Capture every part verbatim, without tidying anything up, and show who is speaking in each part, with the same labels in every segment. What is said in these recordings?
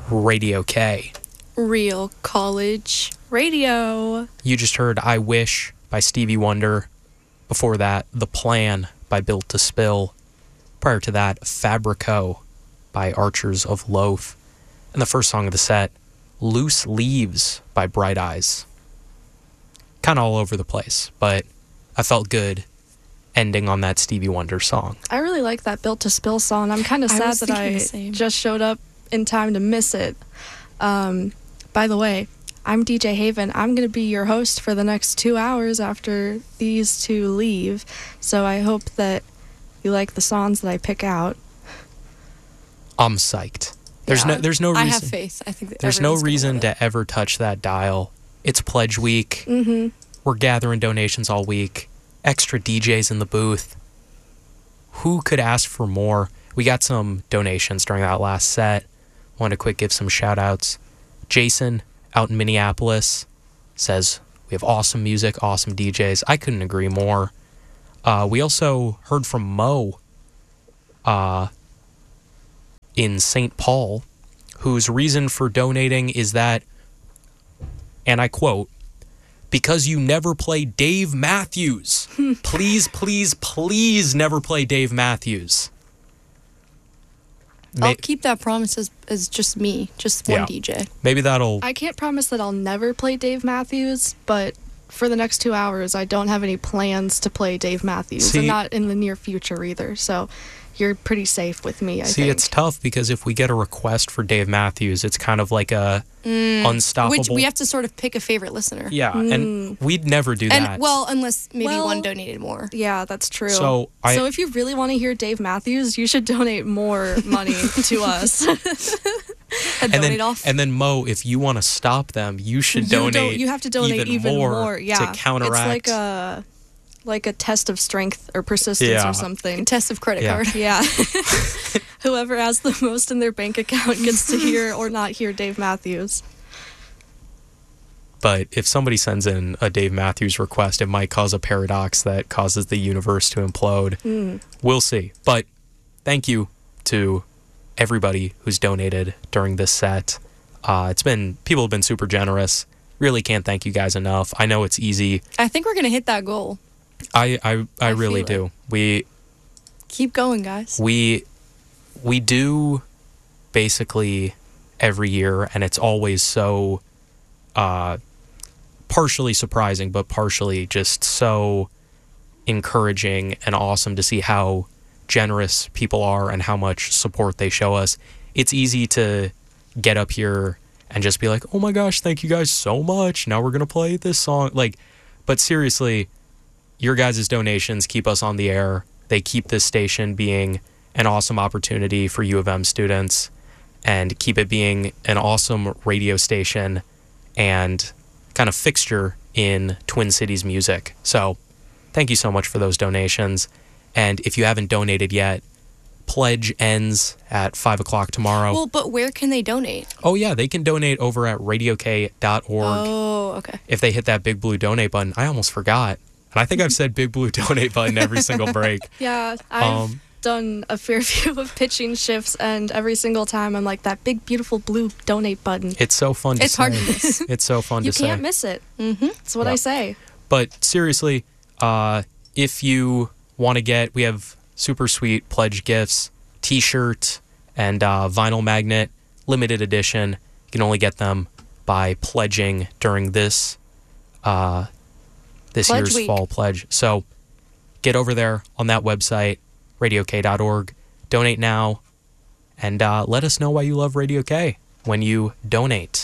Speaker 1: Radio K.
Speaker 2: Real college radio.
Speaker 1: You just heard I Wish by Stevie Wonder. Before that, The Plan by Built to Spill. Prior to that, Fabrico by Archers of Loaf. And the first song of the set, Loose Leaves by Bright Eyes. Kind of all over the place, but I felt good ending on that Stevie Wonder song.
Speaker 2: I really like that Built to Spill song. I'm kind of sad that I just showed up in time to miss it. Um, by the way, I'm D J Haven. I'm going to be your host for the next two hours after these two leave. So I hope that you like the songs that I pick out.
Speaker 1: I'm psyched. There's yeah. no there's no reason.
Speaker 3: I have faith. I think that
Speaker 1: there's no reason to ever touch that dial. It's pledge week.
Speaker 2: Mm-hmm.
Speaker 1: We're gathering donations all week. Extra D Js in the booth. Who could ask for more? We got some donations during that last set. Want to quick give some shout outs. Jason out in Minneapolis says we have awesome music, awesome D Js. I couldn't agree more. Uh, we also heard from Mo uh, in Saint Paul, whose reason for donating is that, and I quote, because you never play Dave Matthews. Please, please, please never play Dave Matthews.
Speaker 3: I'll keep that promise as, as just me, just one
Speaker 1: yeah.
Speaker 3: D J.
Speaker 1: Maybe that'll...
Speaker 2: I can't promise that I'll never play Dave Matthews, but for the next two hours, I don't have any plans to play Dave Matthews,
Speaker 1: See,
Speaker 2: and not in the near future either, so you're pretty safe with me, I
Speaker 1: see,
Speaker 2: think.
Speaker 1: It's tough because if we get a request for Dave Matthews, it's kind of like a mm, unstoppable...
Speaker 3: Which we have to sort of pick a favorite listener.
Speaker 1: Yeah,
Speaker 2: mm.
Speaker 1: and we'd never do
Speaker 3: and,
Speaker 1: that.
Speaker 3: Well, unless maybe
Speaker 2: well,
Speaker 3: one donated more.
Speaker 2: Yeah, that's true.
Speaker 1: So, I,
Speaker 2: so if you really want to hear Dave Matthews, you should donate more money to us.
Speaker 3: and,
Speaker 1: and,
Speaker 3: donate
Speaker 1: then,
Speaker 3: off.
Speaker 1: and then, Mo, if you want to stop them, you should
Speaker 2: you
Speaker 1: donate
Speaker 2: don't, You have to donate
Speaker 1: even,
Speaker 2: even
Speaker 1: more,
Speaker 2: more. Yeah.
Speaker 1: to counteract...
Speaker 2: It's like a... like a test of strength or persistence
Speaker 1: yeah.
Speaker 2: or something.
Speaker 3: A test of credit
Speaker 1: yeah.
Speaker 3: card.
Speaker 2: Yeah. Whoever has the most in their bank account gets to hear or not hear Dave Matthews.
Speaker 1: But if somebody sends in a Dave Matthews request, it might cause a paradox that causes the universe to implode.
Speaker 2: Mm.
Speaker 1: We'll see. But thank you to everybody who's donated during this set. Uh, it's been, people have been super generous. Really can't thank you guys enough. I know it's easy.
Speaker 3: I think we're going to hit that goal.
Speaker 1: I I, I,
Speaker 3: I
Speaker 1: really
Speaker 3: do.
Speaker 1: It. We
Speaker 3: keep going, guys.
Speaker 1: We we do basically every year, and it's always so uh, partially surprising, but partially just so encouraging and awesome to see how generous people are and how much support they show us. It's easy to get up here and just be like, oh my gosh, thank you guys so much. Now we're going to play this song. Like, but seriously, your guys' donations keep us on the air. They keep this station being an awesome opportunity for U of M students and keep it being an awesome radio station and kind of fixture in Twin Cities music. So thank you so much for those donations. And if you haven't donated yet, pledge ends at five o'clock tomorrow.
Speaker 3: Well, but where can they donate?
Speaker 1: Oh, yeah, they can donate over at radio k dot org.
Speaker 3: Oh, okay.
Speaker 1: If they hit that big blue donate button. I almost forgot. And I think I've said big blue donate button every single break.
Speaker 2: Yeah, I've um, done a fair few of pitching shifts, and every single time I'm like, that big, beautiful blue donate button.
Speaker 1: It's so fun to
Speaker 3: it's
Speaker 1: say.
Speaker 3: It's hard to miss.
Speaker 1: It's so fun
Speaker 2: you
Speaker 1: to say.
Speaker 2: You can't miss it.
Speaker 3: Mm-hmm.
Speaker 2: That's what
Speaker 1: yep.
Speaker 2: I say.
Speaker 1: But seriously, uh, if you want to get, we have super sweet pledge gifts, t-shirt, and uh, vinyl magnet, limited edition. You can only get them by pledging during this uh, this
Speaker 2: pledge
Speaker 1: year's
Speaker 2: week.
Speaker 1: fall pledge. So get over there on that website, radio k dot org. Donate now, and uh, let us know why you love Radio K when you donate.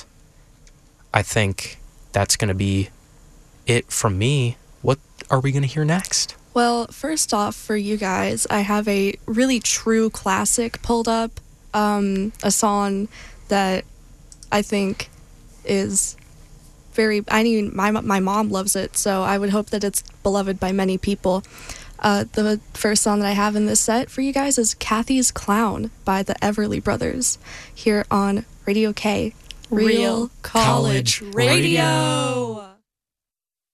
Speaker 1: I think that's going to be it from me. What are we going to hear next?
Speaker 2: Well, first off, for you guys, I have a really true classic pulled up, um, a song that I think is very, I mean, my, my mom loves it, so I would hope that it's beloved by many people. Uh, the first song that I have in this set for you guys is Kathy's Clown by the Everly Brothers, here on Radio K.
Speaker 3: Real College Radio.
Speaker 1: Radio.